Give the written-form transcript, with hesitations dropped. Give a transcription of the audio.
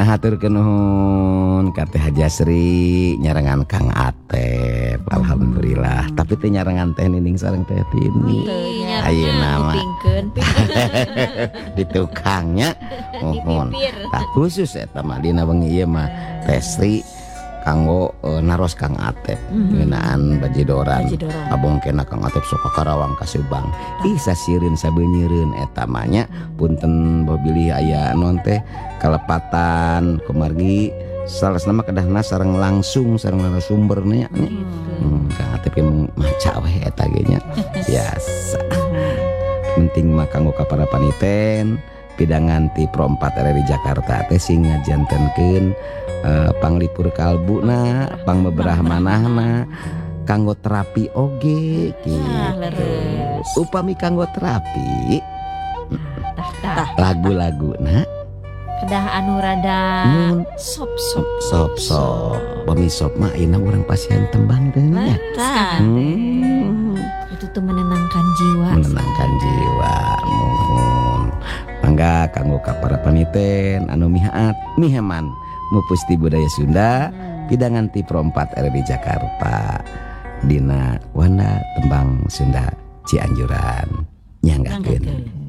ngahaturkeun nuhun ka Teh Hajasri nyarengan Kang Atep. Alhamdulillah. Tapi teh nyarengan Teh Nining sareng Teh Tini. Ayeuna mah di tukangnya mohon. Tak khusus eta mah dina wengi ieu mah Teh Sri kanggo naros Kang Atep ngeunaan bajidoran abongkena Kang Atep sok ka Karawang ka Subang. Ih sasieun sabeunyereun eta mah nya punten bobilih aya non teh kalepatan kumargi salasna mah kedahna sareng langsung sareng narasumberna nya. Kang Atep maca we eta ge nya biasa. Penting mah kanggo ka para paniten pidangan ti Pro 4 RRI Jakarta teh sing ngajantenkeun panglipur kalbuna, pang beberah manahna kanggo terapi oge gitu. Upami kanggo terapi lagu-laguna kedah anu rada sop bami sop mah ayeuna urang pasien tembang teh nya. Itu tuh menenangkan jiwa. Mohon mangga kanggo ka para paniten anu miheman mupusti budaya Sunda pidangan ti Pro 4 RRI Jakarta dina Wanda tembang Sunda Cianjuran nyanggakeun.